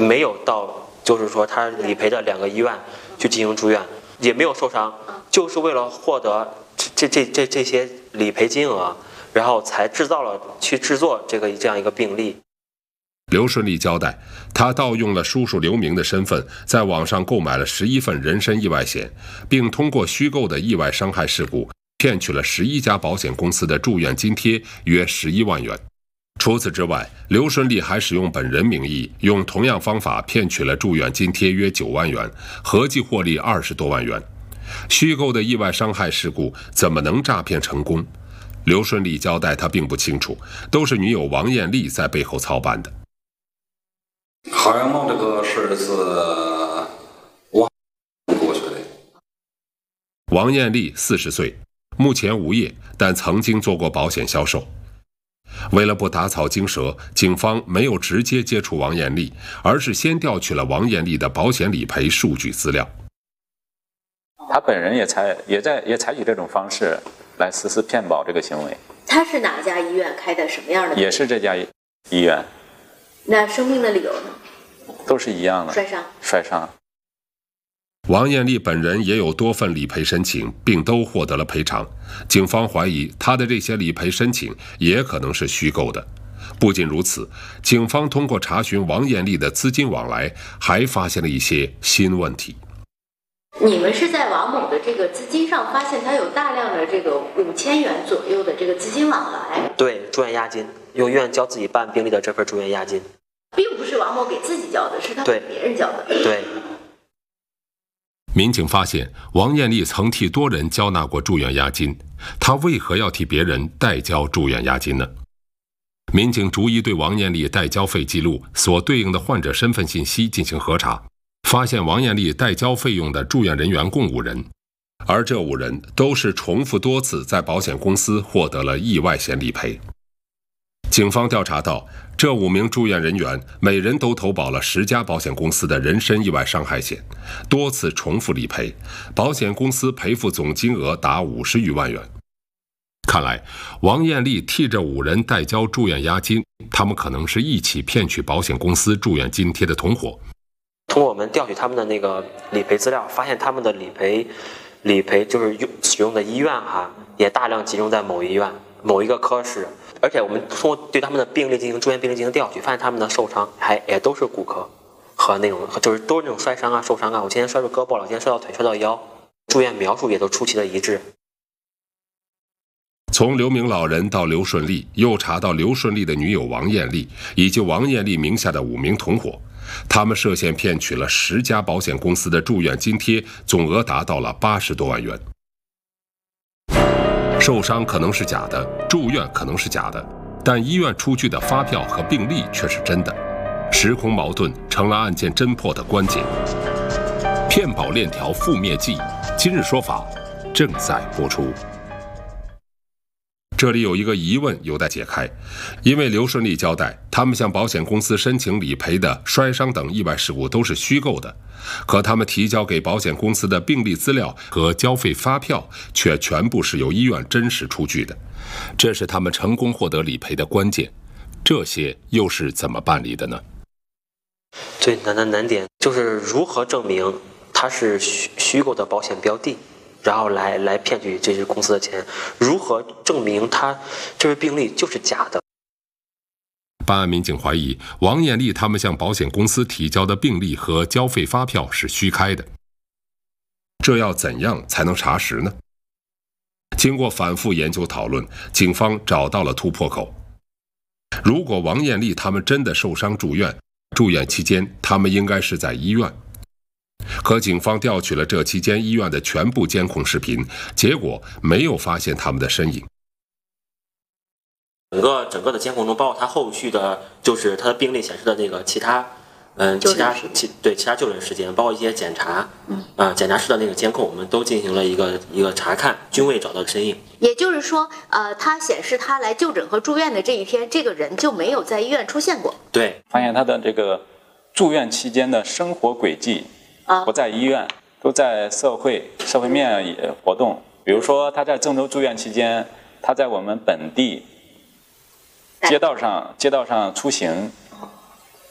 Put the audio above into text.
没有到就是说他理赔的2个医院去进行住院，也没有受伤，就是为了获得这些理赔金额，然后才制作这样一个病例。 刘顺利交代，他盗用了叔叔刘明的身份，在网上购买了11份人身意外险，并通过虚构的意外伤害事故骗取了11家保险公司的住院津贴约11万元。除此之外，刘顺利还使用本人名义，用同样方法骗取了住院津贴约9万元，合计获利20多万元。虚构的意外伤害事故怎么能诈骗成功？刘顺利交代，他并不清楚，都是女友王艳丽在背后操办的。 好像弄这个事是我过去的。 王艳丽40岁，目前无业，但曾经做过保险销售。为了不打草惊蛇，警方没有直接接触王艳丽，而是先调取了王艳丽的保险理赔数据资料。 他本人也采取这种方式来实施骗保这个行为。 他是哪家医院开的？什么样的？ 也是这家医院。 那生病的理由呢？ 都是一样的，摔伤。 王艳丽本人也有多份理赔申请，并都获得了赔偿。警方怀疑她的这些理赔申请也可能是虚构的。不仅如此，警方通过查询王艳丽的资金往来，还发现了一些新问题。 你们是在王某的这个资金上发现他有大量的这个5000元左右的这个资金往来？ 对，住院押金，用医院交自己办病历的这份住院押金， 并不是王某给自己交的，是他给别人交的。 对。 民警发现，王艳丽曾替多人交纳过住院押金，她为何要替别人代交住院押金呢？民警逐一对王艳丽代交费记录所对应的患者身份信息进行核查，发现王艳丽代交费用的住院人员共5人，而这5人都是重复多次在保险公司获得了意外险理赔。警方调查到，这5名住院人员每人都投保了10家保险公司的人身意外伤害险，多次重复理赔，保险公司赔付总金额达50余万元。看来，王艳丽替这5人代交住院押金，他们可能是一起骗取保险公司住院津贴的同伙。 通过我们调取他们的那个理赔资料，发现他们的理赔就是使用的医院也大量集中在某医院某一个科室。而且我们通过对他们的病例进行住院病例进行调取，发现他们的受伤也都是骨科和那种就是都是那种摔伤受伤我今天摔到胳膊了，今天摔到腿摔到腰，住院描述也都出奇的一致。 从刘明老人到刘顺利，又查到刘顺利的女友王艳丽以及王艳丽名下的5名同伙，他们涉嫌骗取了10家保险公司的住院津贴，总额达到了80多万元。受伤可能是假的，住院可能是假的，但医院出具的发票和病历却是真的，时空矛盾成了案件侦破的关键。骗保链条覆灭记，今日说法正在播出。这里有一个疑问有待解开，因为刘顺利交代，他们向保险公司申请理赔的摔伤等意外事故都是虚构的，可他们提交给保险公司的病历资料和交费发票却全部是由医院真实出具的，这是他们成功获得理赔的关键。这些又是怎么办理的呢？ 最难的难点就是如何证明它是虚构的保险标的，然后来骗取这些公司的钱，如何证明他这份病历就是假的？ 办案民警怀疑王艳丽他们向保险公司提交的病历和交费发票是虚开的，这要怎样才能查实呢？经过反复研究讨论，警方找到了突破口。如果王艳丽他们真的受伤住院期间他们应该是在医院，可警方调取了这期间医院的全部监控视频，结果没有发现他们的身影。 整个的监控中，包括他后续的，就是他的病历显示的那个其他就诊时间，包括一些检查，检查室的那个监控，我们都进行了一个查看，均未找到身影。 也就是说，他显示他来就诊和住院的这一天，这个人就没有在医院出现过。 对， 发现他的这个住院期间的生活轨迹不在医院，都在社会面活动。比如说他在郑州住院期间，他在我们本地街道上出行，